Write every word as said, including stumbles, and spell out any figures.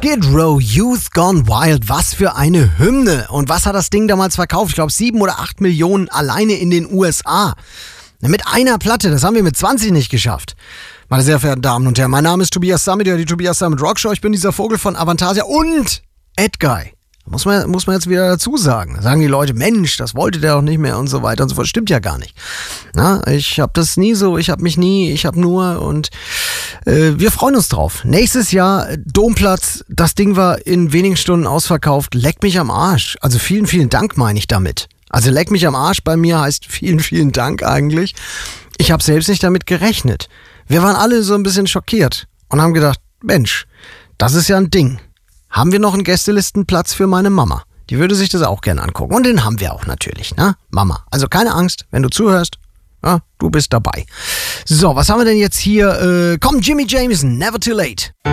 Skid Row, Youth Gone Wild, was für eine Hymne. Und was hat das Ding damals verkauft? Ich glaube sieben oder acht Millionen alleine in den U S A. Mit einer Platte, das haben wir mit zwanzig nicht geschafft. Meine sehr verehrten Damen und Herren, mein Name ist Tobias Summit, die Tobias Summit Rockshow. Ich bin dieser Vogel von Avantasia und Edguy. Muss man, muss man jetzt wieder dazu sagen. Da sagen die Leute, Mensch, das wollte der doch nicht mehr und so weiter und so fort. Stimmt ja gar nicht. Na, ich habe das nie so, ich habe mich nie, ich habe nur und äh, wir freuen uns drauf. Nächstes Jahr Domplatz, das Ding war in wenigen Stunden ausverkauft. Leck mich am Arsch. Also vielen, vielen Dank meine ich damit. Also leck mich am Arsch bei mir heißt vielen, vielen Dank eigentlich. Ich habe selbst nicht damit gerechnet. Wir waren alle so ein bisschen schockiert und haben gedacht, Mensch, das ist ja ein Ding. Haben wir noch einen Gästelistenplatz für meine Mama? Die würde sich das auch gerne angucken. Und den haben wir auch natürlich, ne? Mama. Also keine Angst, wenn du zuhörst, ja, du bist dabei. So, was haben wir denn jetzt hier? Äh, komm, Jimmy Jameson, Never Too Late.